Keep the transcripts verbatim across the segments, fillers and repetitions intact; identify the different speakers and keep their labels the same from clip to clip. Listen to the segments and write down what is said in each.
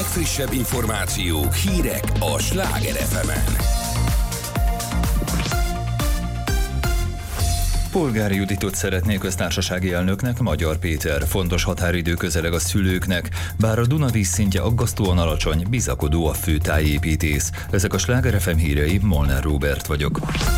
Speaker 1: legfrissebb információk, hírek a Sláger ef emen.
Speaker 2: Polgári Juditot szeretné köztársasági elnöknek Magyar Péter. Fontos határidő közeleg a szülőknek, bár a Duna vízszintje aggasztóan alacsony, bizakodó a főtájépítész. Ezek a Sláger ef em hírei, Molnár Róbert vagyok.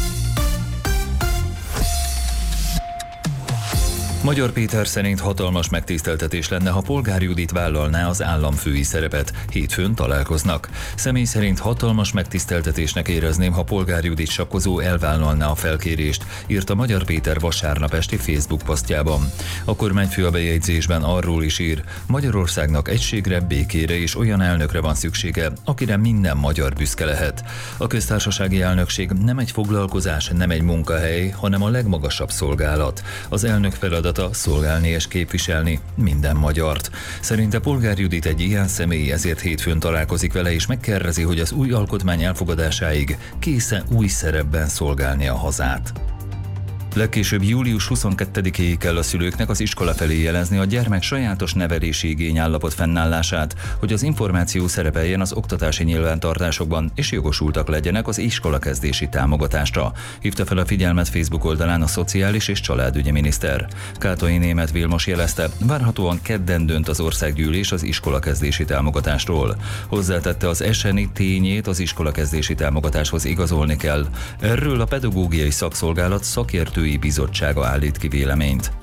Speaker 2: Magyar Péter szerint hatalmas megtiszteltetés lenne, ha Polgári Judit vállalná az államfői szerepet. Hétfőn találkoznak. Személy szerint hatalmas megtiszteltetésnek érezném, ha Polgári Judit sakkozó elvállalná a felkérést, írta Magyar Péter vasárnap esti Facebook posztjában. A kormányfő a bejegyzésben arról is ír, Magyarországnak egységre, békére és olyan elnökre van szüksége, akire minden magyar büszke lehet. A köztársasági elnökség nem egy foglalkozás, nem egy munkahely, hanem a legmagasabb szolgálat. Az elnök feladat szolgálni és képviselni minden magyart. Szerinte Polgári Judit egy ilyen személy, ezért hétfőn találkozik vele és megkérdezi, hogy az új alkotmány elfogadásáig kész-e új szerepben szolgálni a hazát. Legkésőbb július huszonkettedikéig kell a szülőknek az iskola felé jelezni a gyermek sajátos nevelési igényállapot fennállását, hogy az információ szerepeljen az oktatási nyilvántartásokban, és jogosultak legyenek az iskolakezdési támogatásra. Hívta fel a figyelmet Facebook oldalán a Szociális és Családügyi miniszter. Kátai Németh Vilmos jelezte, várhatóan kedden dönt az országgyűlés az iskolakezdési támogatásról. Hozzátette, az es en i tényét az iskolakezdési támogatáshoz igazolni kell. Erről a Pedagógiai Szakszolgálat szakértő bizottsága állít ki véleményt.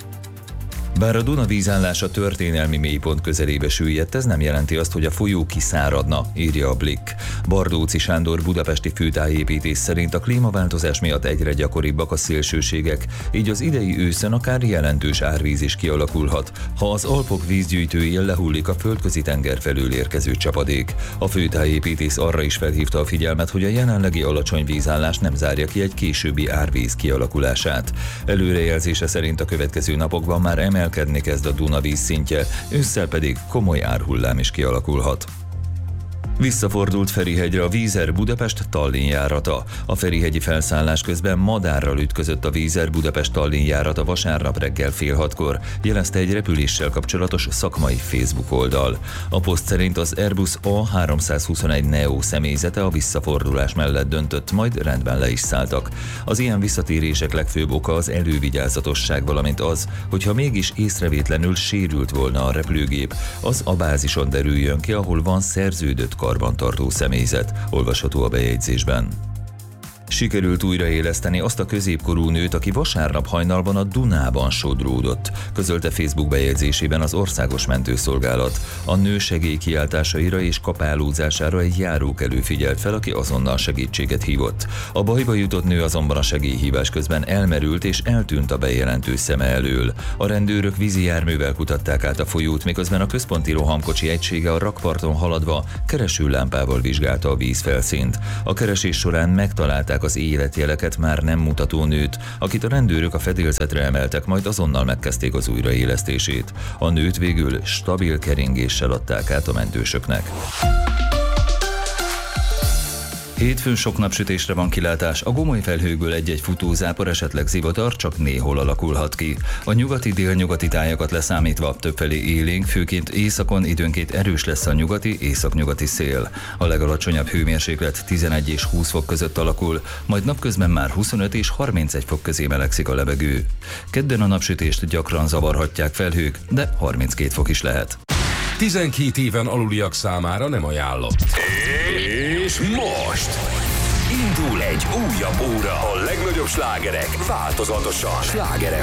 Speaker 2: Bár a Duna vízállása történelmi mélypont közelébe süllyedt, ez nem jelenti azt, hogy a folyó kiszáradna, írja a Blick. Bardóczy Sándor budapesti főtájépítész szerint a klímaváltozás miatt egyre gyakoribbak a szélsőségek, így az idei őszön akár jelentős árvíz is kialakulhat, ha az Alpok vízgyűjtőjén lehullik a földközi tenger felől érkező csapadék. A főtájépítész arra is felhívta a figyelmet, hogy a jelenlegi alacsony vízállás nem zárja ki egy későbbi árvíz kialakulását. Előrejelzése szerint a következő napokban már emel emelkedni kezd a Duna vízszintje, ősszel pedig komoly árhullám is kialakulhat. Visszafordult Ferihegyre a Vízer Budapest-Tallinn járata. A ferihegyi felszállás közben madárral ütközött a Vízer Budapest-Tallinn járata vasárnap reggel fél hatkor, jelezte egy repüléssel kapcsolatos szakmai Facebook oldal. A poszt szerint az Airbus á háromszázhuszonegy neo személyzete a visszafordulás mellett döntött, majd rendben le is szálltak. Az ilyen visszatérések legfőbb oka az elővigyázatosság, valamint az, hogyha mégis észrevétlenül sérült volna a repülőgép, az a bázison derüljön ki, ahol van szerződött karbantartó személyzet, olvasható a bejegyzésben. Sikerült újraéleszteni azt a középkorú nőt, aki vasárnap hajnalban a Dunában sodródott, közölte Facebook bejegyzésében az Országos Mentőszolgálat. A nő segélykiáltásaira és kapálózására egy járókelő figyelt fel, aki azonnal segítséget hívott. A bajba jutott nő azonban a segélyhívás közben elmerült és eltűnt a bejelentő szeme elől. A rendőrök vízi járművel kutatták át a folyót, miközben a központi rohamkocsi egysége a rakparton haladva keresőlámpával vizsgálta a vízfelszínt. A keresés során megtalálták az életjeleket már nem mutató nőt, akit a rendőrök a fedélzetre emeltek, majd azonnal megkezdték az újraélesztését. A nőt végül stabil keringéssel adták át a mentősöknek. Hétfőn sok napsütésre van kilátás, a gomoly felhőkből egy-egy futózápor, esetleg zivatar csak néhol alakulhat ki. A nyugati délnyugati tájakat leszámítva többfelé élénk, főként északon időnként erős lesz a nyugati, északnyugati szél. A legalacsonyabb hőmérséklet tizenegy és húsz fok között alakul, majd napközben már huszonöt és harmincegy fok közé melegszik a levegő. Kedden a napsütést gyakran zavarhatják felhők, de harminckét fok is lehet.
Speaker 1: tizenkét éven aluliak számára nem ajánlott. És most indul egy újabb óra. A legnagyobb slágerek változatosan. Sláger